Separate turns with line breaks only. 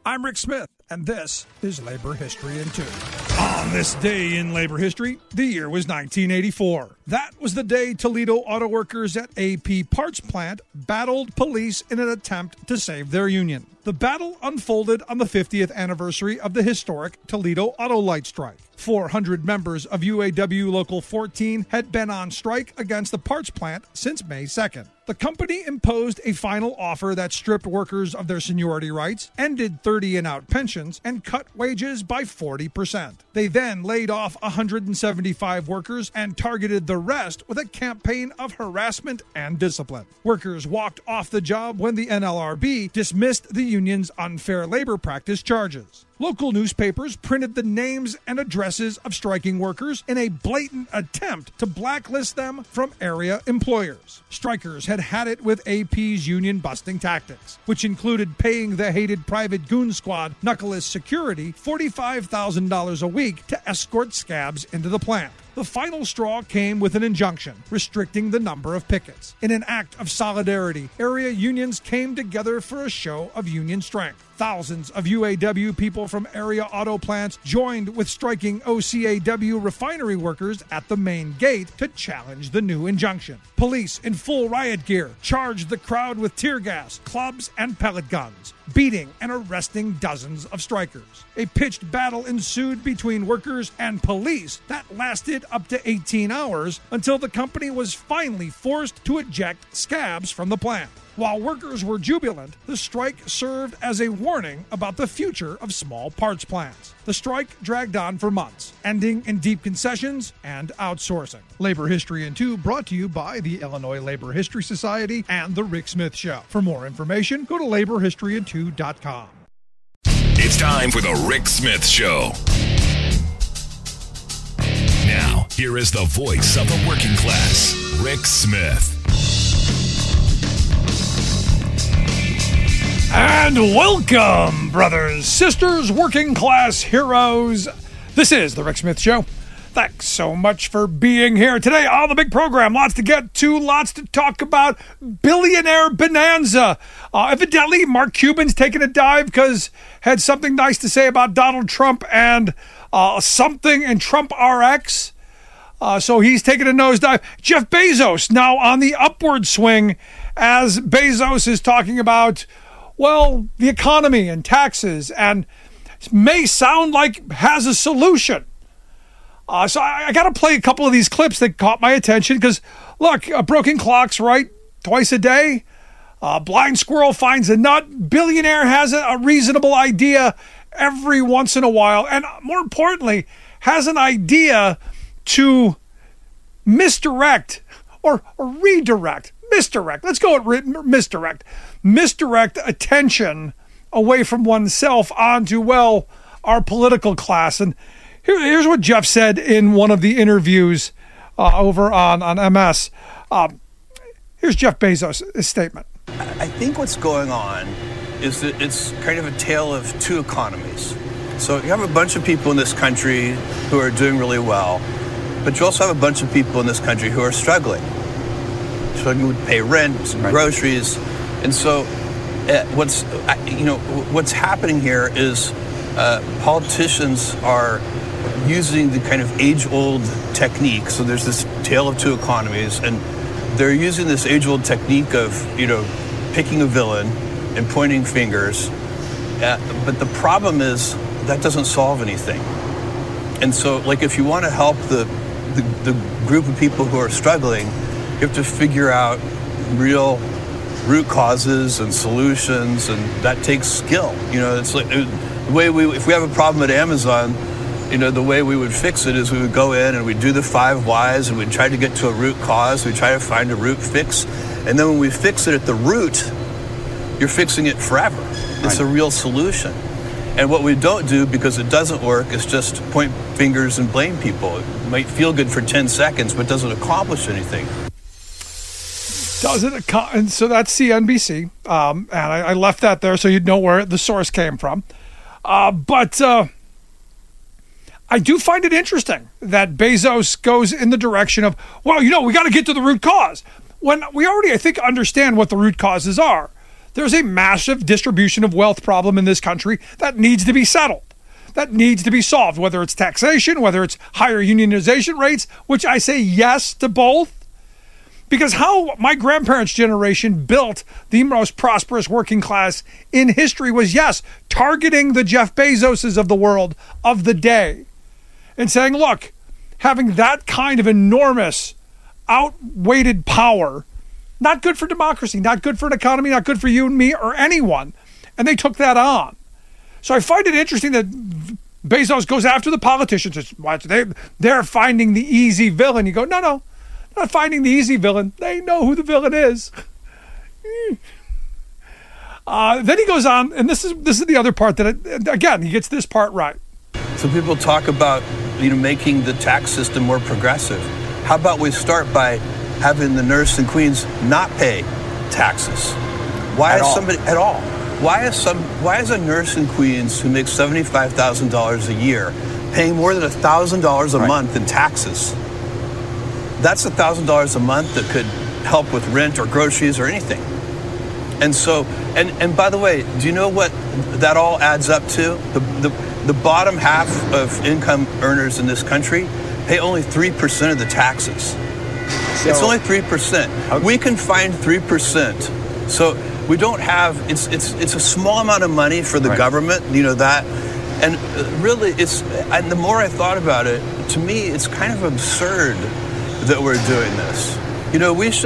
I'm Rick Smith, and this is Labor History in 2. On this day in labor history, the year was 1984. That was the day Toledo auto workers at AP Parts Plant battled police in an attempt to save their union. The battle unfolded on the 50th anniversary of the historic Toledo Auto Light Strike. 400 members of UAW Local 14 had been on strike against the parts plant since May 2nd. The company imposed a final offer that stripped workers of their seniority rights, ended 30 and out pensions, and cut wages by 40%. They then laid off 175 workers and targeted the rest with a campaign of harassment and discipline. Workers walked off the job when the NLRB dismissed the union's unfair labor practice charges. Local newspapers printed the names and addresses of striking workers in a blatant attempt to blacklist them from area employers. Strikers had it with AP's union-busting tactics, which included paying the hated private goon squad, Knuckleus Security, $45,000 a week to escort scabs into the plant. The final straw came with an injunction restricting the number of pickets. In an act of solidarity, area unions came together for a show of union strength. Thousands of UAW people from area auto plants joined with striking OCAW refinery workers at the main gate to challenge the new injunction. Police in full riot gear charged the crowd with tear gas, clubs, and pellet guns, beating and arresting dozens of strikers. A pitched battle ensued between workers and police that lasted up to 18 hours until the company was finally forced to eject scabs from the plant. While workers were jubilant, the strike served as a warning about the future of small parts plants. The strike dragged on for months, ending in deep concessions and outsourcing. Labor History in 2 brought to you by the Illinois Labor History Society and The Rick Smith Show. For more information, go to laborhistoryin2.com.
It's time for The Rick Smith Show. Now, here is the voice of the working class, Rick Smith.
And welcome, brothers, sisters, working class heroes. This is The Rick Smith Show. Thanks so much for being here today on the big program. Lots to get to, lots to talk about. Billionaire bonanza. Evidently, Mark Cuban's taking a dive because had something nice to say about Donald Trump and something in Trump RX. So he's taking a nosedive. Jeff Bezos now on the upward swing as Bezos is talking about, well, the economy and taxes, and may sound like has a solution. So I got to play a couple of these clips that caught my attention because, look, broken clock's right twice a day. Blind squirrel finds a nut. Billionaire has a reasonable idea every once in a while. And more importantly, has an idea to misdirect or redirect. Misdirect. Let's go with misdirect. Misdirect attention away from oneself onto, well, our political class. And here's what Jeff said in one of the interviews over on MS. Here's Jeff Bezos' statement.
I think what's going on is that it's kind of a tale of two economies. So you have a bunch of people in this country who are doing really well, but you also have a bunch of people in this country who are struggling to pay rent, and groceries. And so what's happening here is politicians are using the kind of age-old technique. So there's this tale of two economies, and they're using this age-old technique of, picking a villain and pointing fingers. But the problem is that doesn't solve anything. And so, if you want to help the group of people who are struggling, you have to figure out real root causes and solutions, and that takes skill. It's like the way if we have a problem at Amazon, the way we would fix it is we would go in and we'd do the 5 whys and we'd try to get to a root cause. We'd try to find a root fix. And then when we fix it at the root, you're fixing it forever. It's a real solution. And what we don't do, because it doesn't work, is just point fingers and blame people. It might feel good for 10 seconds, but doesn't accomplish anything.
And so that's CNBC. And I left that there so you'd know where the source came from. But I do find it interesting that Bezos goes in the direction of, well, we got to get to the root cause. When we already, I think, understand what the root causes are. there's a massive distribution of wealth problem in this country that needs to be settled, that needs to be solved, whether it's taxation, whether it's higher unionization rates, which I say yes to both. Because how my grandparents' generation built the most prosperous working class in history was, yes, targeting the Jeff Bezoses of the world of the day and saying, look, having that kind of enormous outweighted power, not good for democracy, not good for an economy, not good for you and me or anyone. And they took that on. So I find it interesting that Bezos goes after the politicians. They're finding the easy villain. You go, no, not finding the easy villain. They know who the villain is. Then he goes on, and this is the other part that, again, he gets this part right.
So people talk about, making the tax system more progressive. How about we start by having the nurse in Queens not pay taxes? Why is a nurse in Queens who makes $75,000 a year paying more than $1,000 a month in taxes? That's $1,000 a month that could help with rent or groceries or anything. And so, and by the way, do you know what that all adds up to? The bottom half of income earners in this country pay only 3% of the taxes. So, it's only 3%. We can find 3%. So we don't have, it's a small amount of money for the government, that. And really, and the more I thought about it, to me, it's kind of absurd that we're doing this. We should